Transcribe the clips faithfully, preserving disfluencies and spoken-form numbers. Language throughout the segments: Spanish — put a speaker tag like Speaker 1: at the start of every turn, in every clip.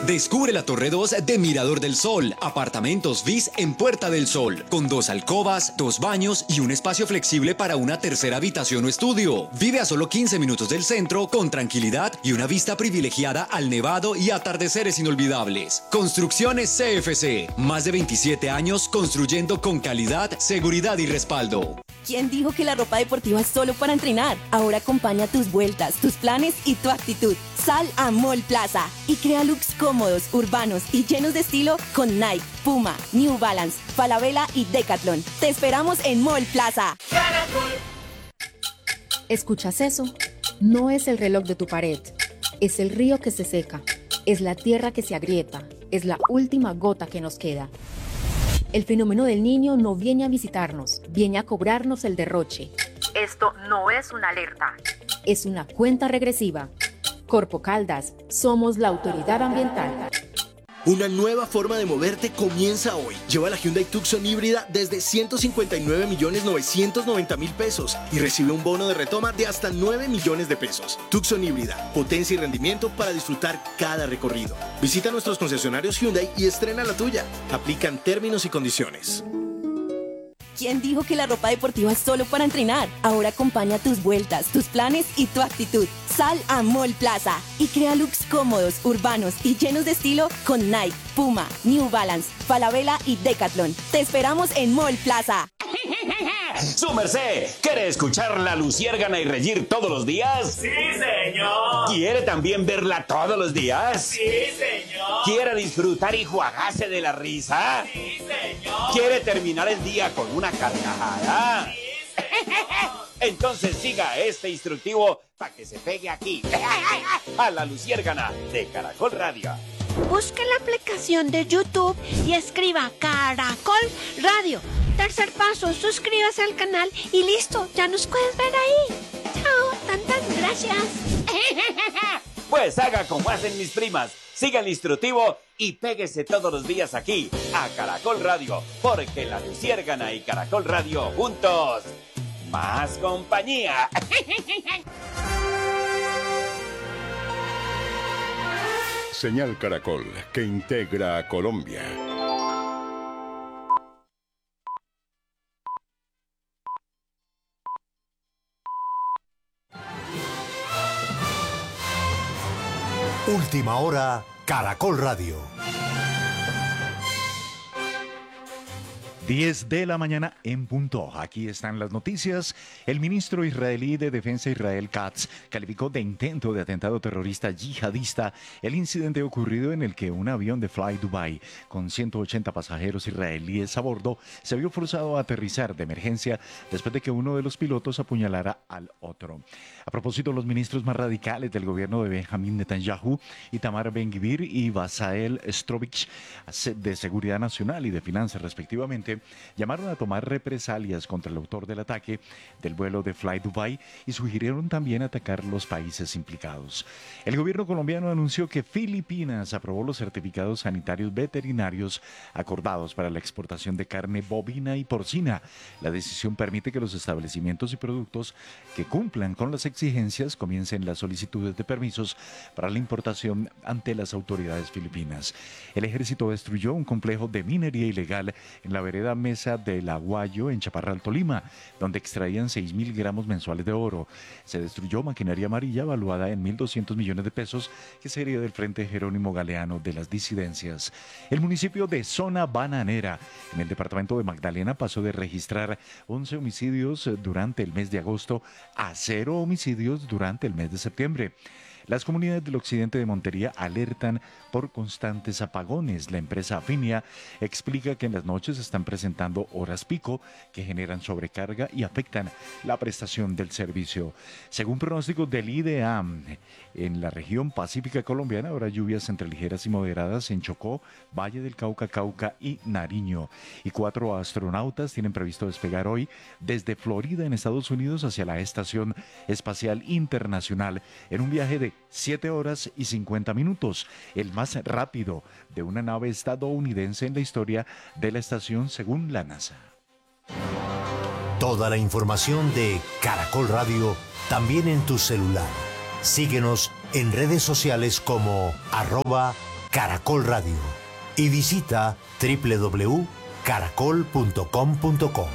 Speaker 1: Descubre la Torre dos de Mirador del Sol, apartamentos bis en Puerta del Sol, con dos alcobas, dos baños y un espacio flexible para una tercera habitación o estudio. Vive a solo quince minutos del centro con tranquilidad y una vista privilegiada al nevado y atardeceres inolvidables. Construcciones C F C, más de veintisiete años construyendo con calidad, seguridad y respaldo.
Speaker 2: ¿Quién dijo que la ropa deportiva es solo para entrenar? Ahora acompaña tus vueltas, tus planes y tu actitud. Sal a Mall Plaza y crea looks cómodos, urbanos y llenos de estilo con Nike, Puma, New Balance, Falabella y Decathlon. Te esperamos en Mall Plaza.
Speaker 3: ¿Escuchas eso? No es el reloj de tu pared, es el río que se seca, es la tierra que se agrieta, es la última gota que nos queda. El fenómeno del Niño no viene a visitarnos, viene a cobrarnos el derroche. Esto no es una alerta, es una cuenta regresiva. Corpo Caldas, somos la autoridad ambiental.
Speaker 4: Una nueva forma de moverte comienza hoy. Lleva la Hyundai Tucson híbrida desde ciento cincuenta y nueve millones novecientos noventa mil pesos y recibe un bono de retoma de hasta nueve millones de pesos. Tucson híbrida, potencia y rendimiento para disfrutar cada recorrido. Visita nuestros concesionarios Hyundai y estrena la tuya. Aplican términos y condiciones.
Speaker 2: ¿Quién dijo que la ropa deportiva es solo para entrenar? Ahora acompaña tus vueltas, tus planes y tu actitud. Sal a Mall Plaza y crea looks cómodos, urbanos y llenos de estilo con Nike, Puma, New Balance, Falabella y Decathlon. Te esperamos en Mall Plaza.
Speaker 5: ¡Su merced! ¿Quiere escuchar la Luciérgana y reír todos los días?
Speaker 6: ¡Sí, señor!
Speaker 5: ¿Quiere también verla todos los días?
Speaker 6: ¡Sí, señor!
Speaker 5: ¿Quiere disfrutar y juagarse de la risa?
Speaker 6: ¡Sí, señor!
Speaker 5: ¿Quiere terminar el día con una carcajada?
Speaker 6: ¡Sí, señor!
Speaker 5: Entonces siga este instructivo para que se pegue aquí, a la Luciérgana de Caracol Radio.
Speaker 7: Busque la aplicación de YouTube y escriba Caracol Radio. Tercer paso, suscríbase al canal y listo, ya nos puedes ver ahí. Chao, tantas gracias.
Speaker 5: Pues haga como hacen mis primas, siga el instructivo y péguese todos los días aquí, a Caracol Radio, porque la Luciérgana y Caracol Radio juntos, más compañía.
Speaker 8: Señal Caracol, que integra a Colombia.
Speaker 9: Última hora, Caracol Radio.
Speaker 10: diez de la mañana en punto. Aquí están las noticias. El ministro israelí de Defensa Israel Katz calificó de intento de atentado terrorista yihadista el incidente ocurrido en el que un avión de Fly Dubai con ciento ochenta pasajeros israelíes a bordo se vio forzado a aterrizar de emergencia después de que uno de los pilotos apuñalara al otro. A propósito, los ministros más radicales del gobierno de Benjamín Netanyahu, Itamar Ben-Gvir y Basael Strovich, de Seguridad Nacional y de Finanzas respectivamente, llamaron a tomar represalias contra el autor del ataque del vuelo de Fly Dubai y sugirieron también atacar los países implicados. El gobierno colombiano anunció que Filipinas aprobó los certificados sanitarios veterinarios acordados para la exportación de carne bovina y porcina. La decisión permite que los establecimientos y productos que cumplan con las exigencias comiencen las solicitudes de permisos para la importación ante las autoridades filipinas. El ejército destruyó un complejo de minería ilegal en la vereda Mesa del Aguayo en Chaparral, Tolima, donde extraían seis mil gramos mensuales de oro. Se destruyó maquinaria amarilla valuada en mil doscientos millones de pesos que sería del Frente Jerónimo Galeano de las Disidencias. El municipio de Zona Bananera, en el departamento de Magdalena, pasó de registrar once homicidios durante el mes de agosto a cero homicidios durante el mes de septiembre. Las comunidades del occidente de Montería alertan por constantes apagones. La empresa Afinia explica que en las noches están presentando horas pico que generan sobrecarga y afectan la prestación del servicio. Según pronósticos del IDEAM, en la región pacífica colombiana habrá lluvias entre ligeras y moderadas en Chocó, Valle del Cauca, Cauca y Nariño. Y cuatro astronautas tienen previsto despegar hoy desde Florida en Estados Unidos hacia la Estación Espacial Internacional en un viaje de siete horas y cincuenta minutos, el más rápido de una nave estadounidense en la historia de la estación según la NASA.
Speaker 9: Toda la información de Caracol Radio también en tu celular. Síguenos en redes sociales como arroba Caracol Radio. Y visita doble u doble u doble u punto caracol punto com punto co.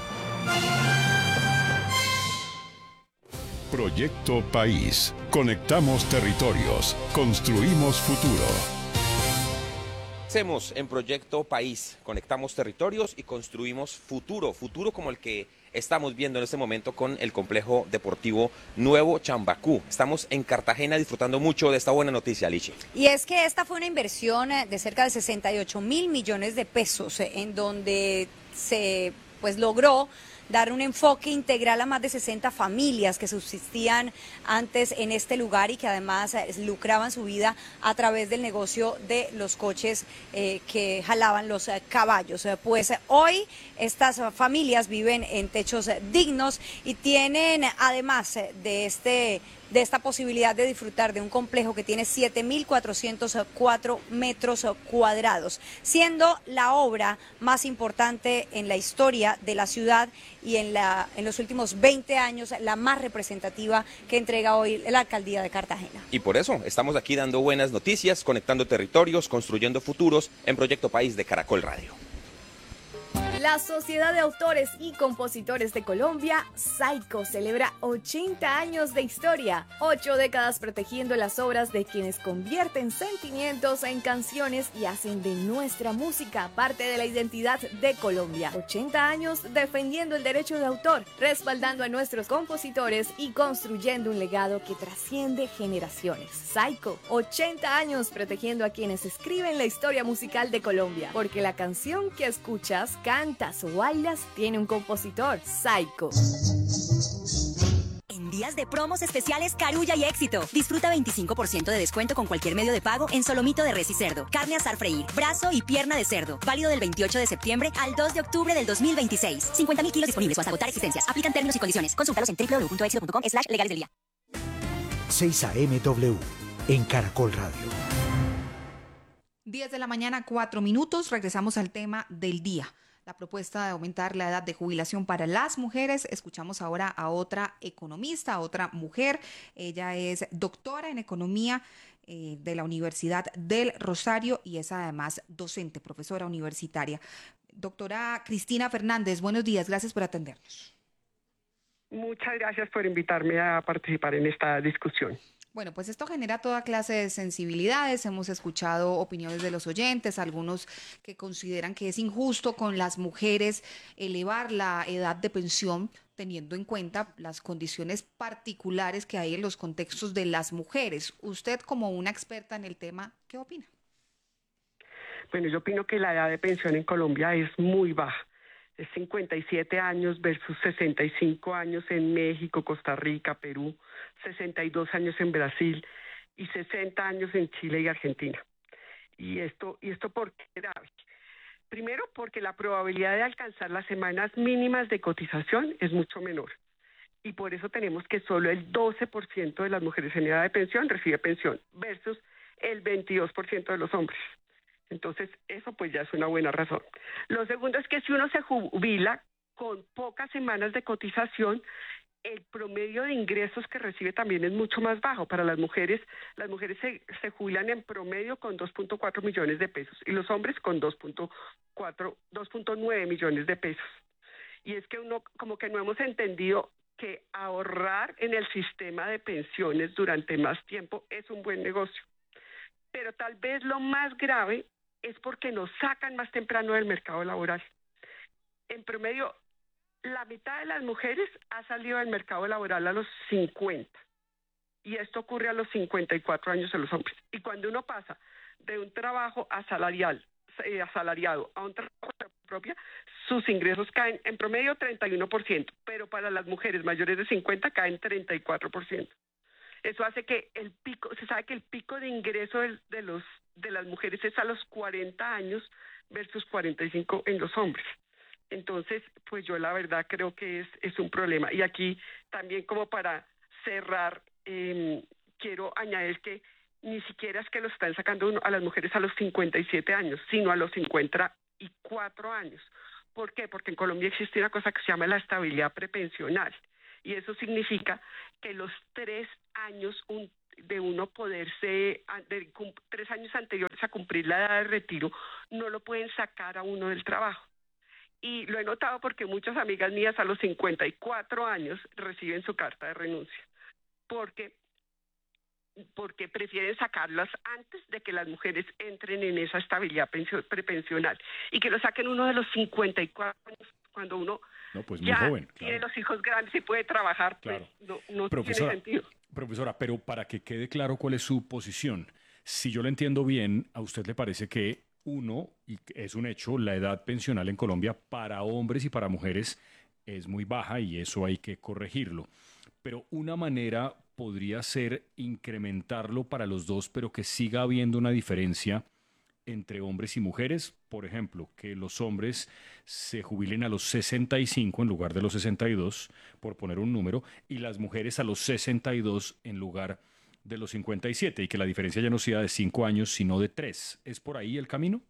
Speaker 8: Proyecto País. Conectamos territorios. Construimos futuro.
Speaker 11: Hacemos en Proyecto País, conectamos territorios y construimos futuro, futuro como el que estamos viendo en este momento con el complejo deportivo Nuevo Chambacú. Estamos en Cartagena disfrutando mucho de esta buena noticia, Lichi.
Speaker 12: Y es que esta fue una inversión de cerca de sesenta y ocho mil millones de pesos, en donde se pues logró dar un enfoque integral a más de sesenta familias que subsistían antes en este lugar y que además lucraban su vida a través del negocio de los coches eh, que jalaban los eh, caballos. Pues eh, hoy estas familias viven en techos eh, dignos y tienen además eh, de este de esta posibilidad de disfrutar de un complejo que tiene siete mil cuatrocientos cuatro metros cuadrados, siendo la obra más importante en la historia de la ciudad y en, la, en los últimos veinte años la más representativa que entrega hoy la alcaldía de Cartagena.
Speaker 11: Y por eso estamos aquí dando buenas noticias, conectando territorios, construyendo futuros en Proyecto País de Caracol Radio.
Speaker 13: La Sociedad de Autores y Compositores de Colombia, SAICO, celebra ochenta años de historia, ocho décadas protegiendo las obras de quienes convierten sentimientos en canciones y hacen de nuestra música parte de la identidad de Colombia. ochenta años defendiendo el derecho de autor, respaldando a nuestros compositores y construyendo un legado que trasciende generaciones. SAICO, ochenta años protegiendo a quienes escriben la historia musical de Colombia, porque la canción que escuchas, cantas o bailas tiene un compositor. SAICO.
Speaker 14: En días de promos especiales Carulla y Éxito. Disfruta veinticinco por ciento de descuento con cualquier medio de pago en solomito de res y cerdo, carne asar freír, brazo y pierna de cerdo. Válido del veintiocho de septiembre al dos de octubre del dos mil veintiséis. cincuenta mil kilos disponibles o hasta agotar existencias. Aplican términos y condiciones. Consúltalos en doble u doble u doble u punto éxito punto com slash legales del día.
Speaker 9: seis A M W en Caracol Radio.
Speaker 15: diez de la mañana, cuatro minutos. Regresamos al tema del día. La propuesta de aumentar la edad de jubilación para las mujeres. Escuchamos ahora a otra economista, a otra mujer. Ella es doctora en economía eh, de la Universidad del Rosario y es además docente, profesora universitaria. Doctora Cristina Fernández, buenos días, gracias por atendernos.
Speaker 16: Muchas gracias por invitarme a participar en esta discusión.
Speaker 15: Bueno, pues esto genera toda clase de sensibilidades. Hemos escuchado opiniones de los oyentes, algunos que consideran que es injusto con las mujeres elevar la edad de pensión, teniendo en cuenta las condiciones particulares que hay en los contextos de las mujeres. Usted, como una experta en el tema, ¿qué opina?
Speaker 16: Bueno, yo opino que la edad de pensión en Colombia es muy baja. Es cincuenta y siete años versus sesenta y cinco años en México, Costa Rica, Perú, sesenta y dos años en Brasil y sesenta años en Chile y Argentina. ¿Y esto, y esto por qué es grave? Primero, porque la probabilidad de alcanzar las semanas mínimas de cotización es mucho menor. Y por eso tenemos que solo el doce por ciento de las mujeres en edad de pensión recibe pensión versus el veintidós por ciento de los hombres. Entonces, eso pues ya es una buena razón. Lo segundo es que si uno se jubila con pocas semanas de cotización, el promedio de ingresos que recibe también es mucho más bajo. Para las mujeres, las mujeres se, se jubilan en promedio con dos punto cuatro millones de pesos y los hombres con dos punto nueve millones de pesos. Y es que uno como que no hemos entendido que ahorrar en el sistema de pensiones durante más tiempo es un buen negocio. Pero tal vez lo más grave es porque nos sacan más temprano del mercado laboral. En promedio, la mitad de las mujeres ha salido del mercado laboral a los cincuenta. Y esto ocurre a los cincuenta y cuatro años de los hombres. Y cuando uno pasa de un trabajo asalarial, eh, asalariado a un trabajo propio, sus ingresos caen en promedio treinta y uno por ciento. Pero para las mujeres mayores de cincuenta caen treinta y cuatro por ciento. Eso hace que el pico, se sabe que el pico de ingreso de, de, los, de las mujeres es a los cuarenta años versus cuarenta y cinco en los hombres. Entonces, pues yo la verdad creo que es, es un problema. Y aquí también como para cerrar, eh, quiero añadir que ni siquiera es que lo están sacando uno, a las mujeres a los cincuenta y siete años, sino a los cincuenta y cuatro años. ¿Por qué? Porque en Colombia existe una cosa que se llama la estabilidad prepensional. Y eso significa que los tres años, un, de uno poderse, de tres años anteriores a cumplir la edad de retiro, no lo pueden sacar a uno del trabajo. Y lo he notado porque muchas amigas mías a los cincuenta y cuatro años reciben su carta de renuncia, porque, porque prefieren sacarlas antes de que las mujeres entren en esa estabilidad prepensional, y que lo saquen uno de los cincuenta y cuatro años, cuando uno
Speaker 17: no, pues muy
Speaker 16: ya
Speaker 17: joven, claro.
Speaker 16: tiene los hijos grandes y puede trabajar,
Speaker 17: claro.
Speaker 16: Pues no, no
Speaker 17: Profesora,
Speaker 16: tiene sentido.
Speaker 17: Profesora, pero para que quede claro cuál es su posición, si yo lo entiendo bien, ¿a usted le parece que uno, y es un hecho, la edad pensional en Colombia para hombres y para mujeres es muy baja y eso hay que corregirlo? Pero una manera podría ser incrementarlo para los dos, pero que siga habiendo una diferencia entre hombres y mujeres. Por ejemplo, que los hombres se jubilen a los sesenta y cinco en lugar de los sesenta y dos, por poner un número, y las mujeres a los sesenta y dos en lugar de los cincuenta y siete, y que la diferencia ya no sea de cinco años, sino de tres. ¿Es por ahí el camino?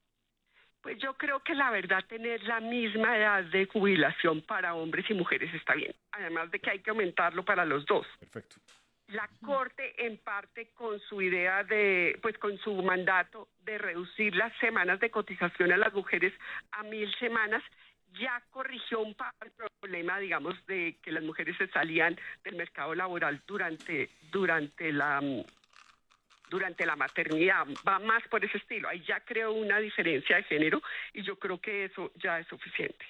Speaker 16: Pues yo creo que la verdad tener la misma edad de jubilación para hombres y mujeres está bien. Además de que hay que aumentarlo para los dos.
Speaker 17: Perfecto.
Speaker 16: La Corte, en parte con su idea de, pues con su mandato de reducir las semanas de cotización a las mujeres a mil semanas, ya corrigió un par de problema, digamos, de que las mujeres se salían del mercado laboral durante, durante la durante la maternidad. Va más por ese estilo. Ahí ya creó una diferencia de género y yo creo que eso ya es suficiente.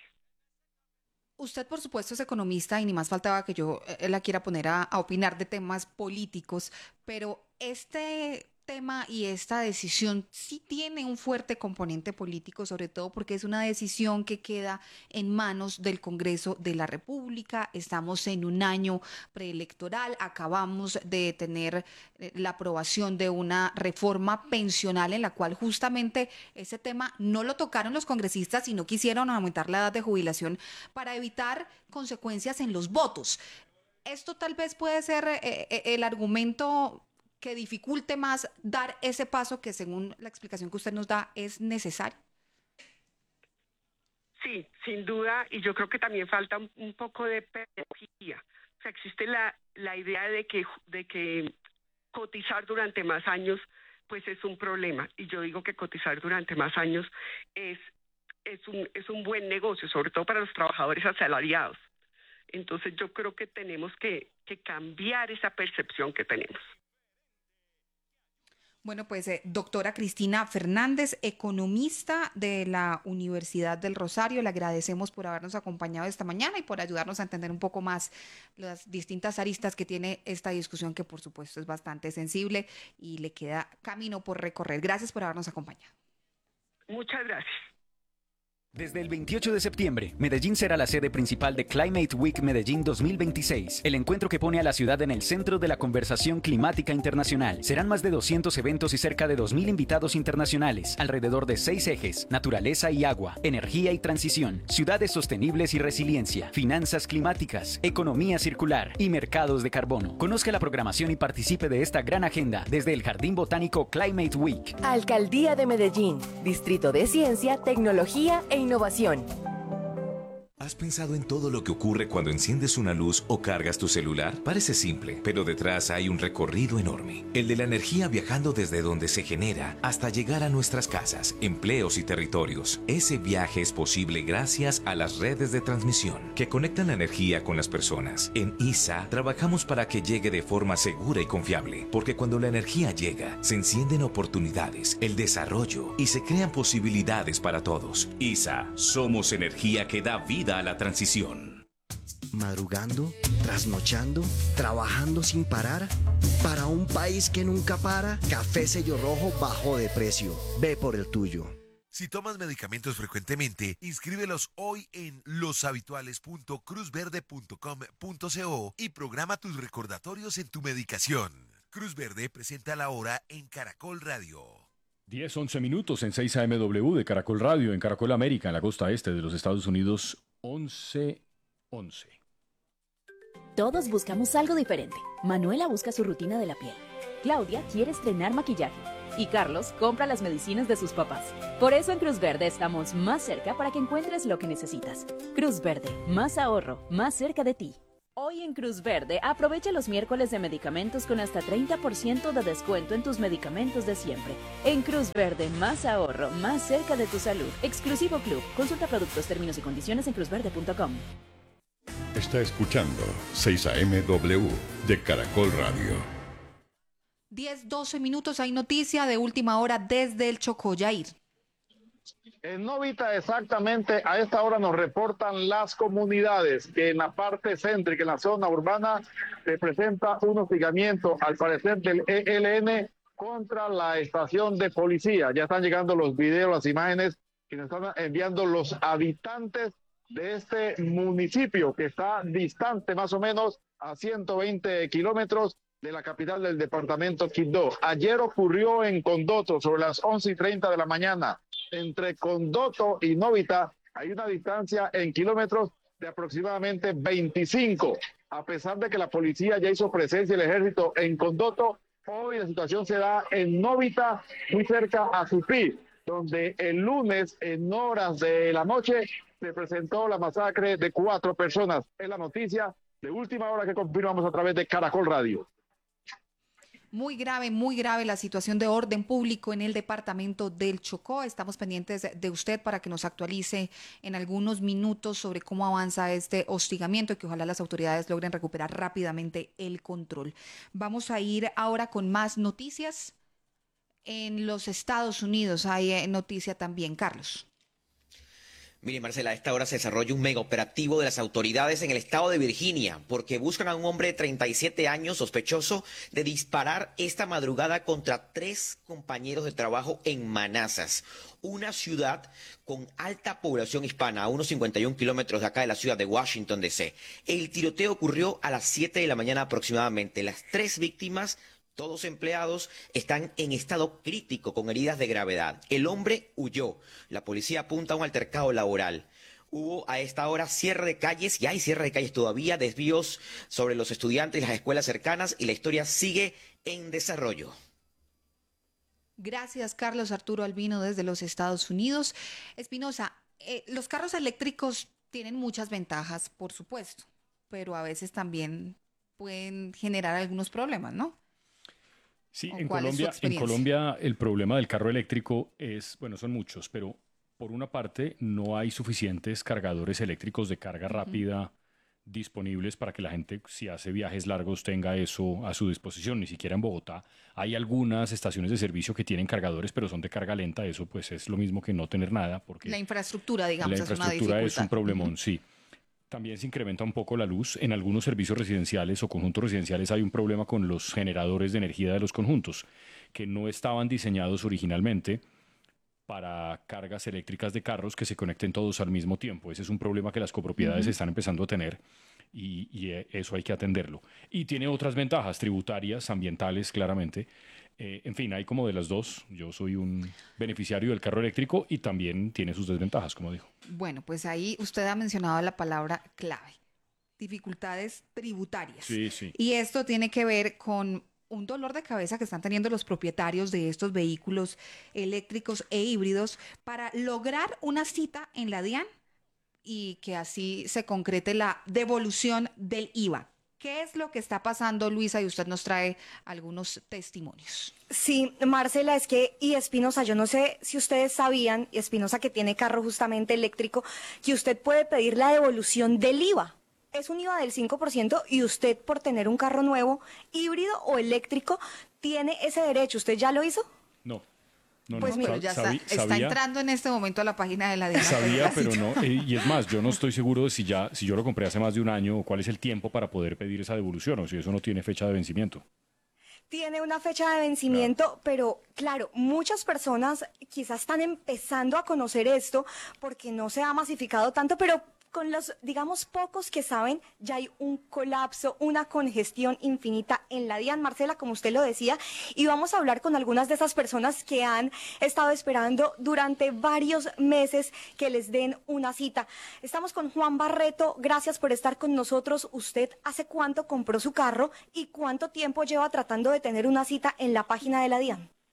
Speaker 15: Usted, por supuesto, es economista y ni más faltaba que yo eh, la quiera poner a, a opinar de temas políticos, pero este tema y esta decisión sí tiene un fuerte componente político, sobre todo porque es una decisión que queda en manos del Congreso de la República. Estamos en un año preelectoral, acabamos de tener la aprobación de una reforma pensional en la cual justamente ese tema no lo tocaron los congresistas y no quisieron aumentar la edad de jubilación para evitar consecuencias en los votos. Esto tal vez puede ser eh, el argumento que dificulte más dar ese paso que, según la explicación que usted nos da, es necesario.
Speaker 16: Sí, sin duda, y yo creo que también falta un, un poco de pedagogía. O sea, existe la, la idea de que, de que cotizar durante más años pues es un problema, y yo digo que cotizar durante más años es, es, un, es un buen negocio, sobre todo para los trabajadores asalariados. Entonces yo creo que tenemos que, que cambiar esa percepción que tenemos.
Speaker 15: Bueno, pues eh, doctora Cristina Fernández, economista de la Universidad del Rosario, le agradecemos por habernos acompañado esta mañana y por ayudarnos a entender un poco más las distintas aristas que tiene esta discusión, que por supuesto es bastante sensible y le queda camino por recorrer. Gracias por habernos acompañado.
Speaker 16: Muchas gracias.
Speaker 18: Desde el veintiocho de septiembre, Medellín será la sede principal de Climate Week Medellín dos mil veintiséis, el encuentro que pone a la ciudad en el centro de la conversación climática internacional. Serán más de doscientos eventos y cerca de dos mil invitados internacionales, alrededor de seis ejes: naturaleza y agua, energía y transición, ciudades sostenibles y resiliencia, finanzas climáticas, economía circular y mercados de carbono. Conozca la programación y participe de esta gran agenda desde el Jardín Botánico Climate Week.
Speaker 19: Alcaldía de Medellín, Distrito de Ciencia, Tecnología e Innovación.
Speaker 20: ¿Has pensado en todo lo que ocurre cuando enciendes una luz o cargas tu celular? Parece simple, pero detrás hay un recorrido enorme. El de la energía viajando desde donde se genera hasta llegar a nuestras casas, empleos y territorios. Ese viaje es posible gracias a las redes de transmisión que conectan la energía con las personas. En I S A trabajamos para que llegue de forma segura y confiable, porque cuando la energía llega, se encienden oportunidades, el desarrollo y se crean posibilidades para todos. I S A, somos energía que da vida a la transición.
Speaker 21: Madrugando, trasnochando, trabajando sin parar. Para un país que nunca para, Café Sello Rojo bajó de precio. Ve por el tuyo.
Speaker 22: Si tomas medicamentos frecuentemente, inscríbelos hoy en loshabituales punto cruz verde punto com punto co y programa tus recordatorios en tu medicación. Cruz Verde presenta la hora en Caracol Radio.
Speaker 17: diez, once minutos en seis A M W de Caracol Radio, en Caracol América, en la costa este de los Estados Unidos, once once.
Speaker 23: Todos buscamos algo diferente. Manuela busca su rutina de la piel. Claudia quiere estrenar maquillaje. Y Carlos compra las medicinas de sus papás. Por eso en Cruz Verde estamos más cerca para que encuentres lo que necesitas. Cruz Verde, más ahorro, más cerca de ti. Hoy en Cruz Verde, aprovecha los miércoles de medicamentos con hasta treinta por ciento de descuento en tus medicamentos de siempre. En Cruz Verde, más ahorro, más cerca de tu salud. Exclusivo Club. Consulta productos, términos y condiciones en cruz verde punto com.
Speaker 8: Está escuchando seis A M W de Caracol Radio.
Speaker 15: diez, doce minutos, hay noticia de última hora desde el Chocó, Yair.
Speaker 1: En Novita, exactamente a esta hora nos reportan las comunidades que en la parte céntrica, en la zona urbana, se presenta un hostigamiento, al parecer del E L N, contra la estación de policía. Ya están llegando los videos, las imágenes que nos están enviando los habitantes de este municipio, que está distante más o menos a ciento veinte kilómetros de la capital del departamento Quibdó. Ayer ocurrió en Condoto sobre las once y treinta de la mañana. Entre Condoto y Novita hay una distancia en kilómetros de aproximadamente veinticinco. A pesar de que la policía ya hizo presencia y el ejército en Condoto, hoy la situación se da en Novita, muy cerca a Supí, donde el lunes en horas de la noche se presentó la masacre de cuatro personas. Es la noticia de última hora que confirmamos a través de Caracol Radio.
Speaker 15: Muy grave, muy grave la situación de orden público en el departamento del Chocó. Estamos pendientes de usted para que nos actualice en algunos minutos sobre cómo avanza este hostigamiento y que ojalá las autoridades logren recuperar rápidamente el control. Vamos a ir ahora con más noticias. En los Estados Unidos hay noticia también, Carlos.
Speaker 3: Mire, Marcela, a esta hora se desarrolla un mega operativo de las autoridades en el estado de Virginia porque buscan a un hombre de treinta y siete años sospechoso de disparar esta madrugada contra tres compañeros de trabajo en Manassas, una ciudad con alta población hispana, a unos cincuenta y un kilómetros de acá de la ciudad de Washington, D C El tiroteo ocurrió a las siete de la mañana aproximadamente. Las tres víctimas, todos empleados, están en estado crítico con heridas de gravedad. El hombre huyó. La policía apunta a un altercado laboral. Hubo a esta hora cierre de calles, y hay cierre de calles todavía, desvíos sobre los estudiantes y las escuelas cercanas, y la historia sigue en desarrollo.
Speaker 15: Gracias, Carlos Arturo Albino, desde los Estados Unidos. Espinosa, eh, los carros eléctricos tienen muchas ventajas, por supuesto, pero a veces también pueden generar algunos problemas, ¿no?
Speaker 17: Sí, en Colombia, en Colombia el problema del carro eléctrico es, bueno, son muchos, pero por una parte no hay suficientes cargadores eléctricos de carga uh-huh. rápida disponibles para que la gente, si hace viajes largos, tenga eso a su disposición. Ni siquiera en Bogotá hay algunas estaciones de servicio que tienen cargadores, pero son de carga lenta. Eso pues es lo mismo que no tener nada, porque
Speaker 15: la infraestructura, digamos,
Speaker 17: la infraestructura
Speaker 15: es una dificultad.
Speaker 17: Es un problemón, uh-huh. sí. También se incrementa un poco la luz. En algunos servicios residenciales o conjuntos residenciales hay un problema con los generadores de energía de los conjuntos, que no estaban diseñados originalmente para cargas eléctricas de carros que se conecten todos al mismo tiempo. Ese es un problema que las copropiedades uh-huh. están empezando a tener y, y eso hay que atenderlo. Y tiene otras ventajas tributarias, ambientales, claramente. Eh, en fin, hay como de las dos. Yo soy un beneficiario del carro eléctrico y también tiene sus desventajas, como dijo.
Speaker 15: Bueno, pues ahí usted ha mencionado la palabra clave, dificultades tributarias.
Speaker 17: Sí, sí.
Speaker 15: Y esto tiene que ver con un dolor de cabeza que están teniendo los propietarios de estos vehículos eléctricos e híbridos para lograr una cita en la DIAN y que así se concrete la devolución del I V A. ¿Qué es lo que está pasando, Luisa? Y usted nos trae algunos testimonios.
Speaker 4: Sí, Marcela, es que, y Espinosa, yo no sé si ustedes sabían, y Espinosa que tiene carro justamente eléctrico, que usted puede pedir la devolución del I V A. Es un I V A del cinco por ciento y usted por tener un carro nuevo, híbrido o eléctrico, tiene ese derecho. ¿Usted ya lo hizo?
Speaker 17: No. No,
Speaker 15: pues
Speaker 17: no,
Speaker 15: mira, ya está,
Speaker 17: sabí,
Speaker 15: está
Speaker 17: sabía,
Speaker 15: entrando en este momento a la página de la DIAN.
Speaker 17: Sabía, pero no. Eh, y es más, yo no estoy seguro de si ya, si yo lo compré hace más de un año, o cuál es el tiempo para poder pedir esa devolución, o si eso no tiene fecha de vencimiento.
Speaker 4: Tiene una fecha de vencimiento, claro. Pero claro, muchas personas quizás están empezando a conocer esto porque no se ha masificado tanto, pero con los, digamos, pocos que saben, ya hay un colapso, una congestión infinita en la DIAN, Marcela, como usted lo decía, y vamos a hablar con algunas de esas personas que han estado esperando durante varios meses que les den una cita. Estamos con Juan Barreto, gracias por estar con nosotros. ¿Usted hace cuánto compró su carro y cuánto tiempo lleva tratando de tener una cita en la página de la DIAN?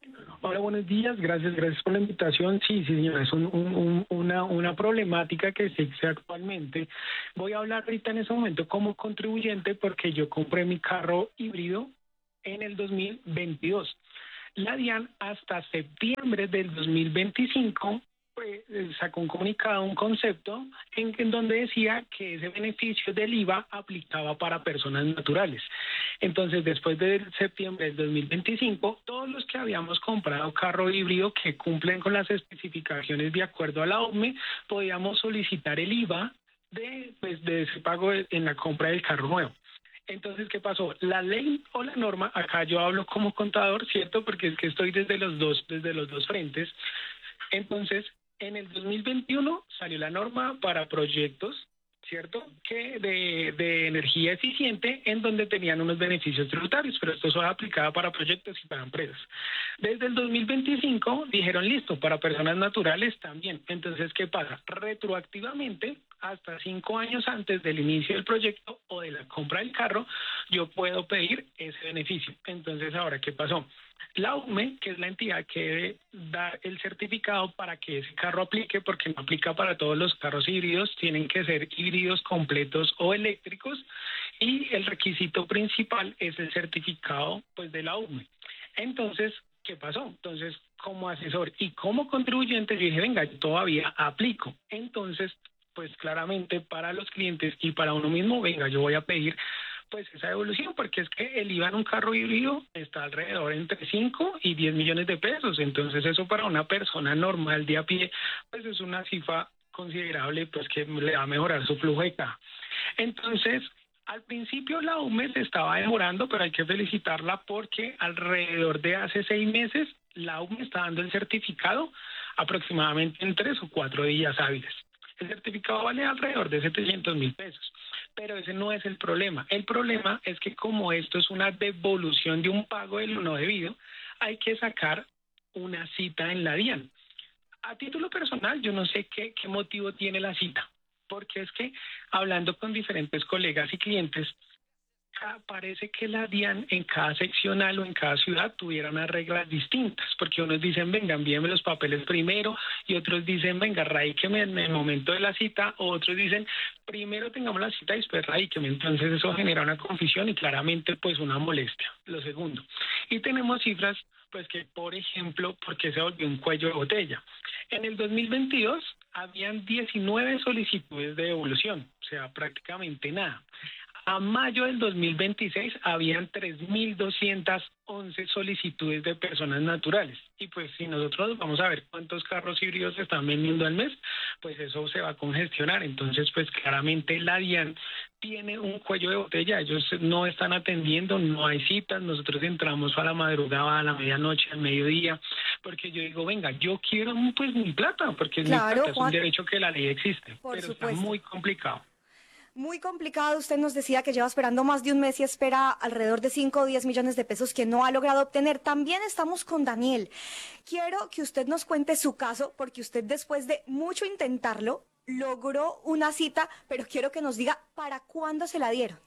Speaker 2: Hola, buenos días. Gracias, gracias por la invitación. Sí, sí, señora, es un, un, un, una, una problemática que existe actualmente. Voy a hablar ahorita en ese momento como contribuyente porque yo compré mi carro híbrido en el dos mil veintidós. La DIAN hasta septiembre del dos mil veinticinco pues, sacó un comunicado, un concepto en, en donde decía que ese beneficio del I V A aplicaba para personas naturales. Entonces, después de septiembre del dos mil veinticinco, todos los que habíamos comprado carro híbrido que cumplen con las especificaciones de acuerdo a la O M E, podíamos solicitar el I V A de, pues, de ese pago en la compra del carro nuevo. Entonces, ¿qué pasó? La ley o la norma, acá yo hablo como contador, ¿cierto? Porque es que estoy desde los dos, desde los dos frentes. Entonces, en el dos mil veintiuno salió la norma para proyectos, ¿cierto? Que de, de energía eficiente en donde tenían unos beneficios tributarios, pero esto solo aplicaba para proyectos y para empresas. Desde el dos mil veinticinco dijeron listo, para personas naturales también. Entonces, ¿qué pasa? Retroactivamente, hasta cinco años antes del inicio del proyecto o de la compra del carro, yo puedo pedir ese beneficio. Entonces, ahora, ¿qué pasó? La U M E, que es la entidad que debe dar el certificado para que ese carro aplique, porque no aplica para todos los carros híbridos, tienen que ser híbridos completos o eléctricos, y el requisito principal es el certificado pues de la U M E. Entonces, ¿qué pasó? Entonces, como asesor y como contribuyente, yo dije, venga, yo todavía aplico. Entonces, pues claramente para los clientes y para uno mismo, venga, yo voy a pedir pues esa devolución, porque es que el I V A en un carro híbrido está alrededor entre cinco y diez millones de pesos. Entonces, eso para una persona normal de a pie, pues es una cifra considerable, pues que le va a mejorar su flujo de caja. Entonces, al principio la U M E se estaba demorando, pero hay que felicitarla porque alrededor de hace seis meses la U M E está dando el certificado aproximadamente en tres o cuatro días hábiles. El certificado vale alrededor de setecientos mil pesos, pero ese no es el problema. El problema es que como esto es una devolución de un pago de lo no debido, hay que sacar una cita en la DIAN. A título personal, yo no sé qué, qué motivo tiene la cita, porque es que hablando con diferentes colegas y clientes, parece que la DIAN en cada seccional o en cada ciudad tuviera unas reglas distintas, porque unos dicen, venga, envíeme los papeles primero, y otros dicen, venga, radíqueme en el momento de la cita, o otros dicen, primero tengamos la cita y después radíqueme. Entonces eso genera una confusión y claramente pues una molestia. Lo segundo, y tenemos cifras pues que, por ejemplo, porque se volvió un cuello de botella. En el dos mil veintidós habían diecinueve solicitudes de devolución, o sea, prácticamente nada. A mayo del dos mil veintiséis habían tres mil doscientas once solicitudes de personas naturales. Y pues si nosotros vamos a ver cuántos carros híbridos se están vendiendo al mes, pues eso se va a congestionar. Entonces, pues claramente la DIAN tiene un cuello de botella. Ellos no están atendiendo, no hay citas. Nosotros entramos a la madrugada, a la medianoche, al mediodía, porque yo digo, venga, yo quiero pues mi plata, porque es
Speaker 4: Claro,
Speaker 2: mi plata, es
Speaker 4: Juan.
Speaker 2: un derecho que la ley existe.
Speaker 4: Por
Speaker 2: pero
Speaker 4: supuesto.
Speaker 2: está muy complicado.
Speaker 4: Muy complicado. Usted nos decía que lleva esperando más de un mes y espera alrededor de cinco o diez millones de pesos que no ha logrado obtener. También estamos con Daniel. Quiero que usted nos cuente su caso, porque usted, después de mucho intentarlo, logró una cita, pero quiero que nos diga para cuándo se la dieron.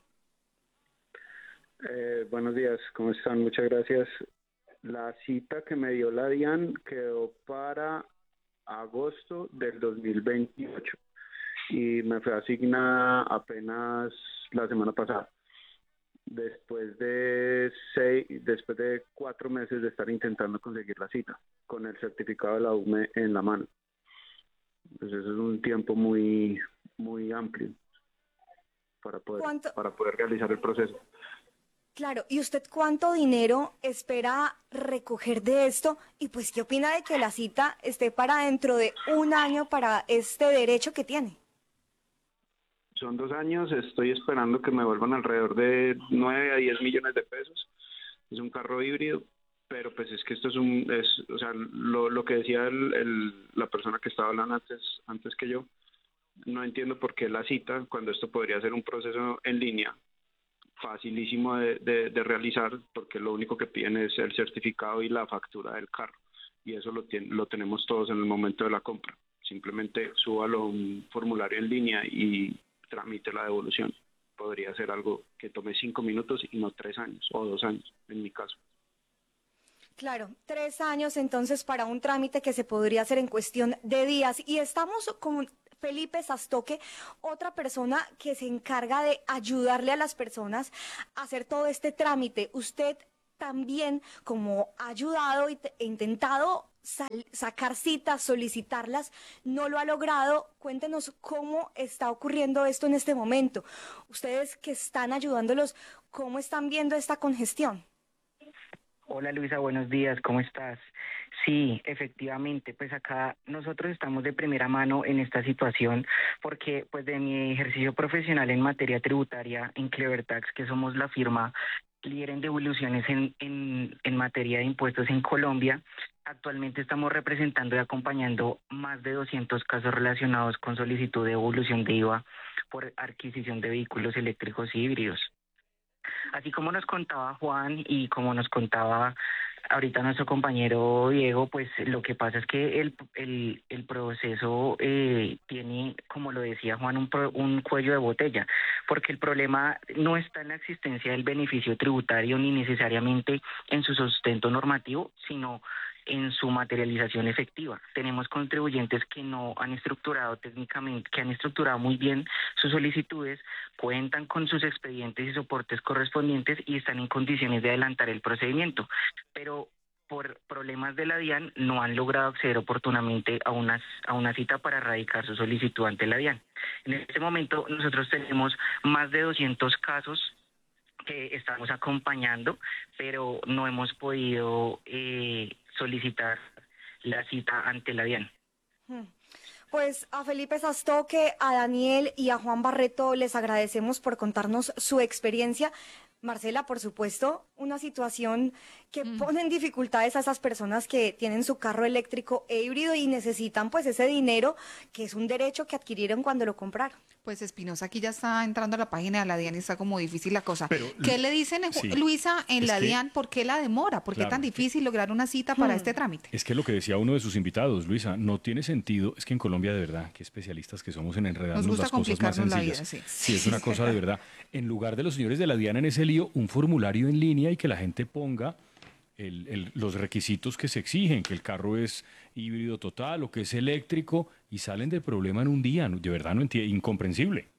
Speaker 6: Eh, buenos días, ¿cómo están? Muchas gracias. La cita que me dio la DIAN quedó para agosto del dos mil veintiocho. Y me fue asignada apenas la semana pasada, después de seis, después de cuatro meses de estar intentando conseguir la cita, con el certificado de la U M E en la mano. Entonces eso es un tiempo muy, muy amplio para poder, para poder realizar el proceso.
Speaker 4: Claro, ¿y usted cuánto dinero espera recoger de esto? Y pues, ¿qué opina de que la cita esté para dentro de un año para este derecho que tiene?
Speaker 6: Son dos años, estoy esperando que me vuelvan alrededor de nueve a diez millones de pesos. Es un carro híbrido, pero pues es que esto es un, es, o sea, lo, lo que decía el, el, la persona que estaba hablando antes, antes que yo, no entiendo por qué la cita, cuando esto podría ser un proceso en línea, facilísimo de, de, de realizar, porque lo único que piden es el certificado y la factura del carro, y eso lo, tiene, lo tenemos todos en el momento de la compra. Simplemente súbalo a un formulario en línea y tramite la devolución. Podría ser algo que tome cinco minutos y no tres años o dos años, en mi caso.
Speaker 4: Claro, tres años entonces para un trámite que se podría hacer en cuestión de días. Y estamos con Felipe Sastoque, otra persona que se encarga de ayudarle a las personas a hacer todo este trámite. Usted también, como ha ayudado e intentado sal- sacar citas, solicitarlas, no lo ha logrado. Cuéntenos cómo está ocurriendo esto en este momento. Ustedes que están ayudándolos, ¿cómo están viendo esta congestión?
Speaker 5: Hola Luisa, buenos días, ¿cómo estás? Sí, efectivamente, pues acá nosotros estamos de primera mano en esta situación porque pues de mi ejercicio profesional en materia tributaria en Clevertax, que somos la firma líder en devoluciones en, en, en materia de impuestos en Colombia, actualmente estamos representando y acompañando más de doscientos casos relacionados con solicitud de devolución de I V A por adquisición de vehículos eléctricos y híbridos. Así como nos contaba Juan y como nos contaba ahorita nuestro compañero Diego, pues lo que pasa es que el, el, el proceso eh, tiene, como lo decía Juan, un, pro, un cuello de botella, porque el problema no está en la existencia del beneficio tributario ni necesariamente en su sustento normativo, sino en su materialización efectiva. Tenemos contribuyentes que no han estructurado técnicamente, que han estructurado muy bien sus solicitudes, cuentan con sus expedientes y soportes correspondientes y están en condiciones de adelantar el procedimiento, pero por problemas de la DIAN no han logrado acceder oportunamente a una, a una cita para erradicar su solicitud ante la DIAN. En este momento nosotros tenemos más de doscientos casos que estamos acompañando, pero no hemos podido eh, solicitar la cita ante la DIAN.
Speaker 4: Pues a Felipe Sastoque, a Daniel y a Juan Barreto les agradecemos por contarnos su experiencia. Marcela, por supuesto, una situación que mm. pone en dificultades a esas personas que tienen su carro eléctrico e híbrido y necesitan pues ese dinero que es un derecho que adquirieron cuando lo compraron.
Speaker 15: Pues Espinosa, aquí ya está entrando a la página de la DIAN y está como difícil la cosa.
Speaker 17: Pero,
Speaker 15: ¿Qué le dicen, sí, Luisa, en la que, DIAN? ¿Por qué la demora? ¿Por qué claro, es tan difícil lograr una cita para hmm. este trámite?
Speaker 17: Es que lo que decía uno de sus invitados, Luisa, no tiene sentido. Es que en Colombia, de verdad, qué especialistas que somos en enredarnos las cosas más sencillas. La vida, sí. sí, es una cosa de verdad. En lugar de los señores de la DIAN en ese lío, un formulario en línea y que la gente ponga el, el, los requisitos que se exigen, que el carro es híbrido total o que es eléctrico, y salen del problema en un día. De verdad, no entiendo, incomprensible.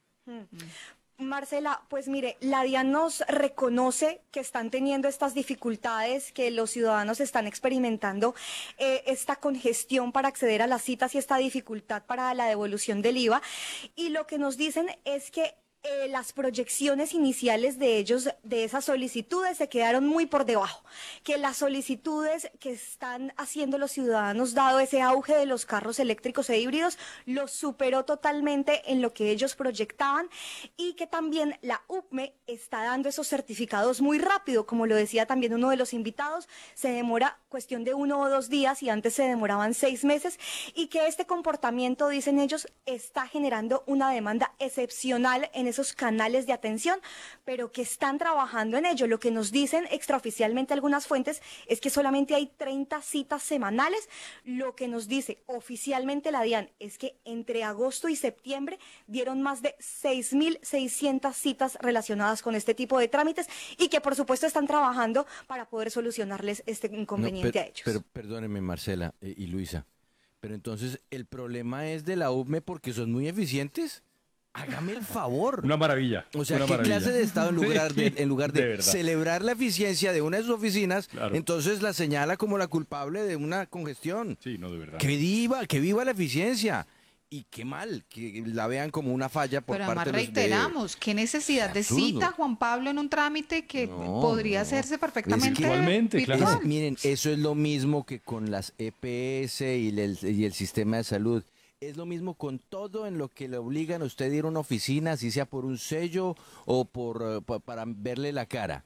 Speaker 4: Marcela, pues mire, la DIAN nos reconoce que están teniendo estas dificultades, que los ciudadanos están experimentando eh, esta congestión para acceder a las citas y esta dificultad para la devolución del I V A, y lo que nos dicen es que Eh, las proyecciones iniciales de ellos, de esas solicitudes, se quedaron muy por debajo, que las solicitudes que están haciendo los ciudadanos, dado ese auge de los carros eléctricos e híbridos, los superó totalmente en lo que ellos proyectaban, y que también la U C M E está dando esos certificados muy rápido, como lo decía también uno de los invitados, se demora cuestión de uno o dos días y antes se demoraban seis meses, y que este comportamiento, dicen ellos, está generando una demanda excepcional en esos canales de atención, pero que están trabajando en ello. Lo que nos dicen extraoficialmente algunas fuentes es que solamente hay treinta citas semanales. Lo que nos dice oficialmente la DIAN es que entre agosto y septiembre dieron más de seis mil seiscientas citas relacionadas con este tipo de trámites, y que por supuesto están trabajando para poder solucionarles este inconveniente
Speaker 7: no, pero,
Speaker 4: a ellos.
Speaker 7: Pero perdónenme, Marcela eh, y Luisa, pero entonces el problema es de la U C M E porque son muy eficientes. Hágame el favor.
Speaker 17: Una maravilla.
Speaker 7: O sea,
Speaker 17: una
Speaker 7: ¿qué
Speaker 17: maravilla.
Speaker 7: clase de Estado en lugar de, en lugar de,
Speaker 17: de
Speaker 7: celebrar la eficiencia de una de sus oficinas,
Speaker 17: claro,
Speaker 7: entonces la señala como la culpable de una congestión?
Speaker 17: Sí, no, de verdad.
Speaker 7: Que viva, que viva la eficiencia. Y qué mal que la vean como una falla por
Speaker 15: Pero
Speaker 7: parte
Speaker 15: además
Speaker 7: de los de...
Speaker 15: reiteramos, qué necesidad de cita, Juan Pablo, en un trámite que
Speaker 7: no,
Speaker 15: podría
Speaker 7: no.
Speaker 15: hacerse perfectamente.
Speaker 17: Igualmente, claro.
Speaker 7: Es, miren, eso es lo mismo que con las E P S y el, y el sistema de salud. Es lo mismo con todo en lo que le obligan a usted a ir a una oficina, así sea por un sello o por, uh, pa, para verle la cara.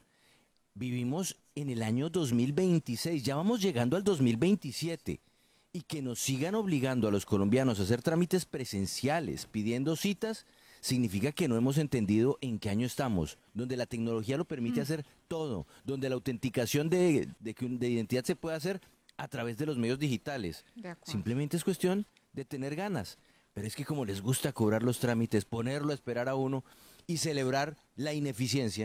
Speaker 7: Vivimos en el año dos mil veintiséis, ya vamos llegando al dos mil veintisiete. Y que nos sigan obligando a los colombianos a hacer trámites presenciales, pidiendo citas, significa que no hemos entendido en qué año estamos, donde la tecnología lo permite mm. hacer todo, donde la autenticación de, de, de identidad se puede hacer a través de los medios digitales. Simplemente es cuestión de tener ganas. Pero es que como les gusta cobrar los trámites, ponerlo a esperar a uno y celebrar la ineficiencia.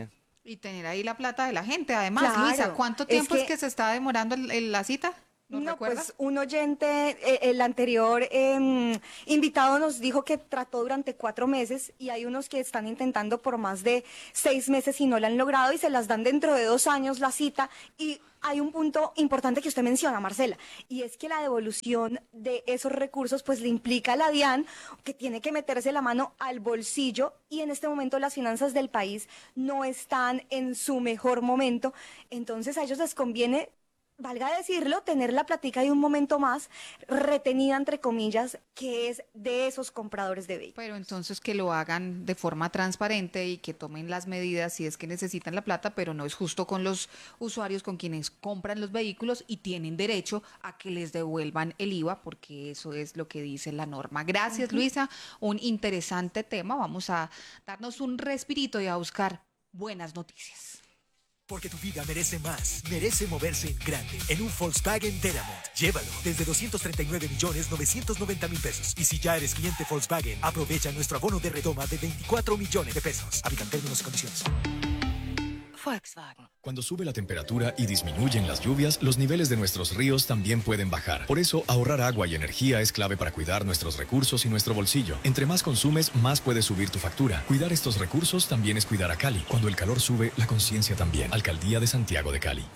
Speaker 15: Y tener ahí la plata de la gente. Además,
Speaker 4: Claro,
Speaker 15: Luisa, ¿cuánto tiempo es
Speaker 4: es
Speaker 15: que,
Speaker 4: que
Speaker 15: se está demorando el- el- la cita? ¿No,
Speaker 4: No,
Speaker 15: recuerdas?
Speaker 4: pues un oyente, eh, el anterior eh, invitado nos dijo que trató durante cuatro meses y hay unos que están intentando por más de seis meses y no la han logrado y se las dan dentro de dos años la cita. Y hay un punto importante que usted menciona, Marcela, y es que la devolución de esos recursos pues le implica a la DIAN que tiene que meterse la mano al bolsillo y en este momento las finanzas del país no están en su mejor momento. Entonces a ellos les conviene, valga decirlo, tener la platica de un momento más retenida, entre comillas, que es de esos compradores de vehículos.
Speaker 15: Pero entonces que lo hagan de forma transparente y que tomen las medidas si es que necesitan la plata, pero no es justo con los usuarios con quienes compran los vehículos y tienen derecho a que les devuelvan el I V A, porque eso es lo que dice la norma. Gracias,
Speaker 4: Ujú.
Speaker 15: Luisa. Un interesante tema. Vamos a darnos un respirito y a buscar buenas noticias.
Speaker 10: Porque tu vida merece más, merece moverse en grande, en un Volkswagen Deramont. Llévalo desde doscientos treinta y nueve millones novecientos noventa mil pesos. Y si ya eres cliente Volkswagen, aprovecha nuestro abono de retoma de veinticuatro millones de pesos. Aplican términos y condiciones.
Speaker 11: Volkswagen. Cuando sube la temperatura y disminuyen las lluvias, los niveles de nuestros ríos también pueden bajar. Por eso, ahorrar agua y energía es clave para cuidar nuestros recursos y nuestro bolsillo. Entre más consumes, más puede subir tu factura. Cuidar estos recursos también es cuidar a Cali. Cuando el calor sube, la conciencia también. Alcaldía de Santiago de Cali.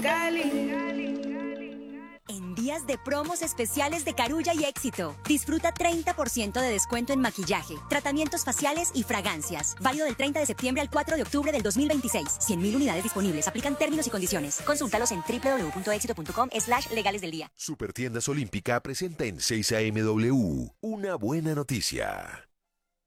Speaker 14: En días de promos especiales de Carulla y Éxito, disfruta treinta por ciento de descuento en maquillaje, tratamientos faciales y fragancias. Válido del treinta de septiembre al cuatro de octubre del dos mil veintiséis. cien mil unidades disponibles. Aplican términos y condiciones. Consúltalos en doble u doble u doble u punto éxito punto com slash legales del día.
Speaker 22: Supertiendas Olímpica presenta en seis A M W una buena noticia.